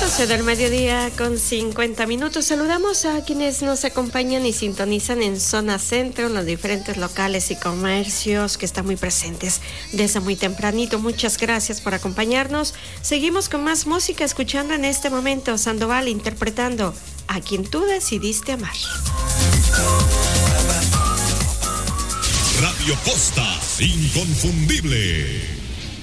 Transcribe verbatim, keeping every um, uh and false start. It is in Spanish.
doce del mediodía con cincuenta minutos. Saludamos a quienes nos acompañan y sintonizan en zona centro, en los diferentes locales y comercios que están muy presentes desde muy tempranito. Muchas gracias por acompañarnos. Seguimos con más música, escuchando en este momento Sandoval interpretando A Quien Tú Decidiste Amar. Radio Costa, inconfundible.